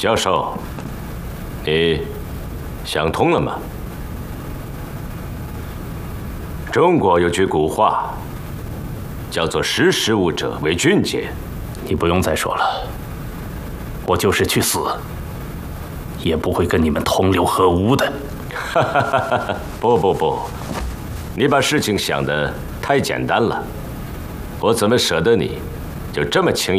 教授，你想通了吗？中国有句古话，叫做“识时务者为俊杰”。 你不用再说了，我就是去死，也不会跟你们同流合污的。 不，你把事情想得太简单了。我怎么舍得你就这么轻易